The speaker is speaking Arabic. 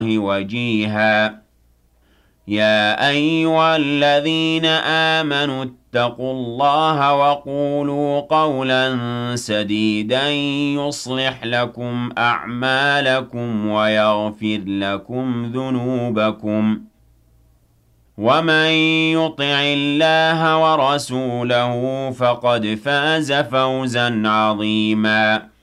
وجيها يا أيها الذين آمنوا اتقوا الله وقولوا قولا سديدا يصلح لكم أعمالكم ويغفر لكم ذنوبكم ومن يطع الله ورسوله فقد فاز فوزا عظيما